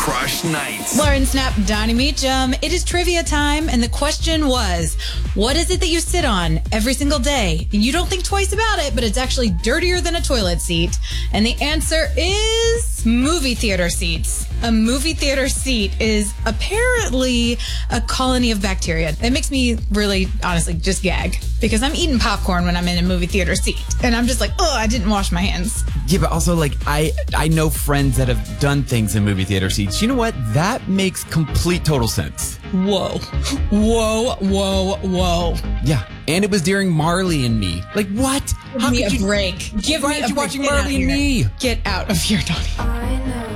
Crush Nights. Lauren Snap, Donnie Meacham. It is trivia time, and the question was, what is it that you sit on every single day? And you don't think twice about it, but it's actually dirtier than a toilet seat. And the answer is movie theater seats. A movie theater seat is apparently a colony of bacteria. It makes me really, honestly, just gag. Because I'm eating popcorn when I'm in a movie theater seat. And I'm just like, oh, I didn't wash my hands. Yeah, but also, like, I know friends that have done things in movie theater seats. You know what? That makes complete total sense. Whoa. Whoa, whoa, whoa. Yeah, and it was during Marley and Me. Like, what? Give me a break. Give Why me aren't a you break. watching Get out Marley and here. Me? Get out of here, Donnie.